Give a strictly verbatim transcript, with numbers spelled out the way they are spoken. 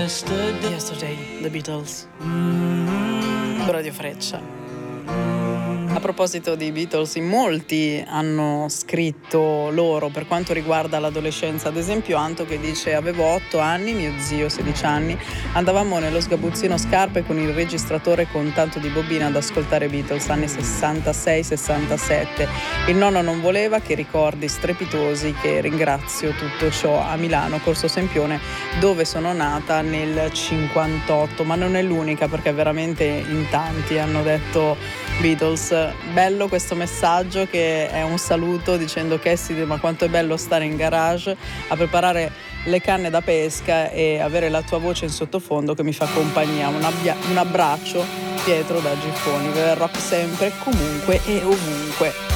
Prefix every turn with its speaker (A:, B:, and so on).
A: Yesterday, Yesterday, The Beatles. Radio Freccia. A proposito di Beatles, in molti hanno scritto loro per quanto riguarda l'adolescenza. Ad esempio Anto che dice: avevo otto anni, mio zio sedici anni, andavamo nello sgabuzzino Scarpe con il registratore con tanto di bobina ad ascoltare Beatles, anni sessantasei sessantasette. Il nonno non voleva, che ricordi strepitosi, che ringrazio tutto ciò. A Milano, Corso Sempione, dove sono nata nel cinquantotto, ma non è l'unica, perché veramente in tanti hanno detto Beatles. Bello questo messaggio, che è un saluto dicendo: Cassidy, ma quanto è bello stare in garage a preparare le canne da pesca e avere la tua voce in sottofondo che mi fa compagnia. Un, abbia- un abbraccio, Pietro da Giffoni. Rock sempre, comunque e ovunque.